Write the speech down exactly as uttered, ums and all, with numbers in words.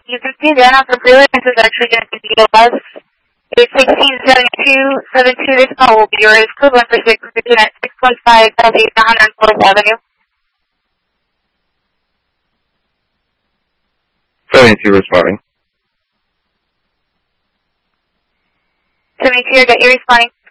you can see down off the freeway. This is actually going to be the bus. It's sixteen seventy-two seventy-two. This call will be yours. Code one for six, at six one five Southeast one hundred fourth Avenue. seventy-two responding. seventy-two, I got you responding.